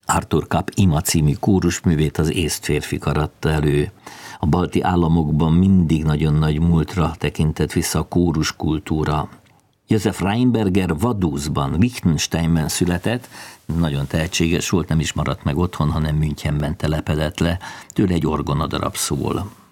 Arthur Kapp Ima című kórusművét az észt férfi aratta elő. A balti államokban mindig nagyon nagy múltra tekintett vissza a kórus kultúra. Josef Rheinberger Vaduzban, Liechtensteinben született, nagyon tehetséges volt, nem is maradt meg otthon, hanem Münchenben telepedett le, tőle egy orgonadarab szól.